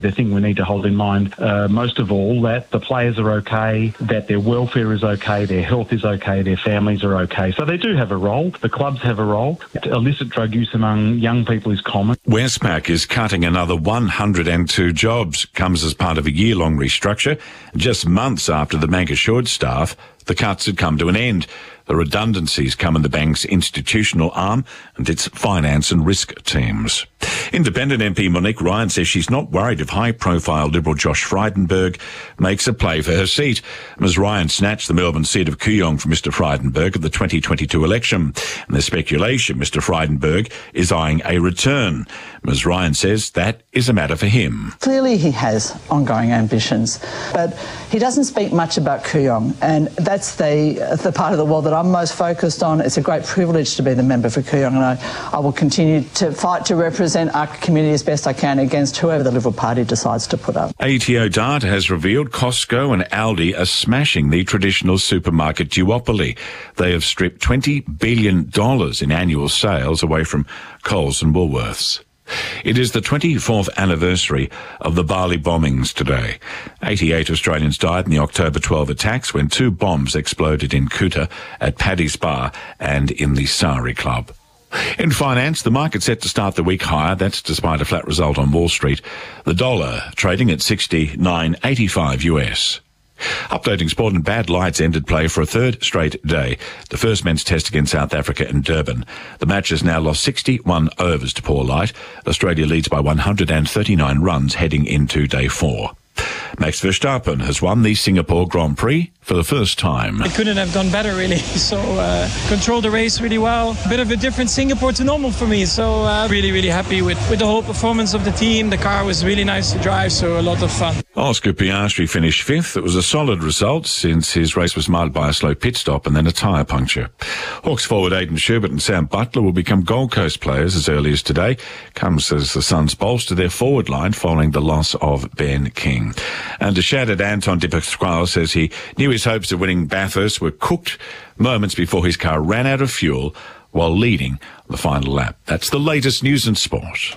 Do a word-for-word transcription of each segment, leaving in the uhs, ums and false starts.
The thing we need to hold in mind, uh, most of all, that the players are okay, that their welfare is okay, their health is okay, their families are okay. So they do have a role. The clubs have a role. Illicit drug use among young people is common. Westpac is cutting another one hundred two jobs. Comes as part of a year-long restructure. Just months after the bank assured staff the cuts had come to an end. The redundancies come in the bank's institutional arm and its finance and risk teams. Independent M P Monique Ryan says she's not worried if high-profile Liberal Josh Frydenberg makes a play for her seat. Ms Ryan snatched the Melbourne seat of Kooyong from Mr Frydenberg at the twenty twenty-two election. And there's speculation Mr Frydenberg is eyeing a return. Ms Ryan says that is a matter for him. Clearly he has ongoing ambitions, but he doesn't speak much about Kooyong, and that's the, the part of the world that I'm most focused on. It's a great privilege to be the member for Kooyong, and I, I will continue to fight to represent our community as best I can against whoever the Liberal Party decides to put up. A T O data has revealed Costco and Aldi are smashing the traditional supermarket duopoly. They have stripped twenty billion dollars in annual sales away from Coles and Woolworths. It is the twenty-fourth anniversary of the Bali bombings today. eighty-eight Australians died in the October twelfth attacks when two bombs exploded in Kuta, at Paddy's Bar and in the Sari Club. In finance, the market set to start the week higher. That's despite a flat result on Wall Street. The dollar trading at sixty-nine eighty-five U S. Updating sport, and bad lights ended play for a third straight day. The first men's test against South Africa in Durban. The match has now lost sixty-one overs to poor light. Australia leads by one hundred thirty-nine runs heading into day four. Max Verstappen has won the Singapore Grand Prix for the first time. I couldn't have done better, really. So, uh, controlled the race really well. A bit of a different Singapore to normal for me. So, uh, really, really happy with, with the whole performance of the team. The car was really nice to drive, so a lot of fun. Oscar Piastri finished fifth. It was a solid result since his race was marred by a slow pit stop and then a tyre puncture. Hawks forward Aidan Sherbert and Sam Butler will become Gold Coast players as early as today. Comes as the Suns bolster their forward line following the loss of Ben King. And a shattered Anton de Pasquale says he knew his hopes of winning Bathurst were cooked moments before his car ran out of fuel while leading the final lap. That's the latest news and sport.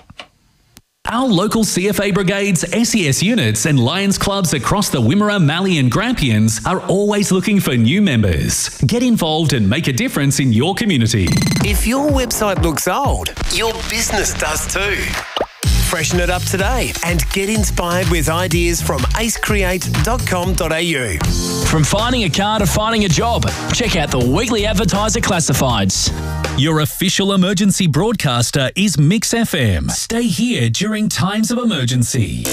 Our local C F A brigades, S E S units and Lions clubs across the Wimmera, Mallee and Grampians are always looking for new members. Get involved and make a difference in your community. If your website looks old, your business does too. Freshen it up today and get inspired with ideas from ace create dot com dot a u. From finding a car to finding a job, check out the Weekly Advertiser Classifieds. Your official emergency broadcaster is Mix F M. Stay here during times of emergency.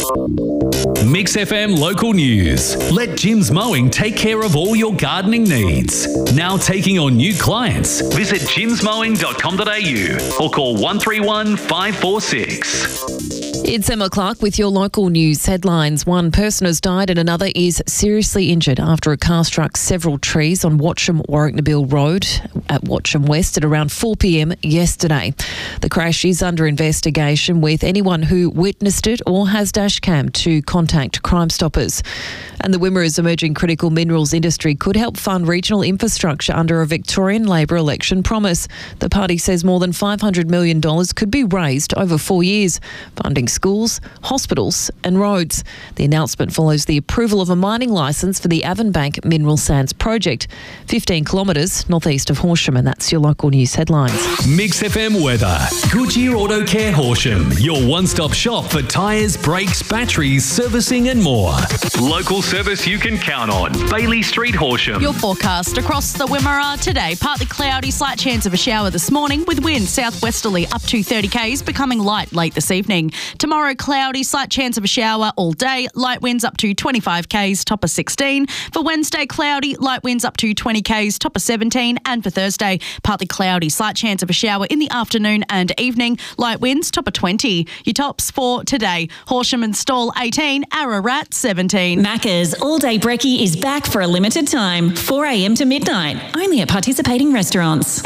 Mix F M Local News. Let Jim's Mowing take care of all your gardening needs. Now taking on new clients. Visit jims mowing dot com dot a u or call one three one, five four six. It's Emma Clark with your local news headlines. One person has died and another is seriously injured after a car struck several trees on Watcham Warwick-Nabil Road at Watcham West at around four p m yesterday. The crash is under investigation, with anyone who witnessed it or has dash cam to contact Crime Stoppers. And the Wimmera's emerging critical minerals industry could help fund regional infrastructure under a Victorian Labor election promise. The party says more than five hundred million dollars could be raised over four years, funding schools, hospitals and roads. The announcement follows the approval of a mining licence for the Avonbank Mineral Sands project, fifteen kilometres northeast of Horsham. And that's your local news headlines. Mix F M weather. Goodyear Auto Care Horsham, your one-stop shop for tyres, brakes, batteries, servicing and more. Local service you can count on. Bailey Street, Horsham. Your forecast across the Wimmera today. Partly cloudy, slight chance of a shower this morning with winds southwesterly up to thirty k's, becoming light late this evening. Tomorrow, cloudy, slight chance of a shower all day. Light winds up to twenty-five k's, top of sixteen. For Wednesday, cloudy, light winds up to twenty k's, top of seventeen. And for Thursday, partly cloudy, slight chance of a shower in the afternoon and evening. Light winds, top of twenty. Your tops for today: Horsham and Stawell eighteen, Ararat seventeen. Macca's All Day Brekkie is back for a limited time, four a m to midnight, only at participating restaurants.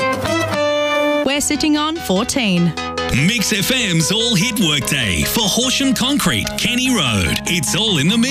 We're sitting on fourteen. Mix F M's All Hit Workday for Horsham Concrete, Kenny Road. It's all in the mix.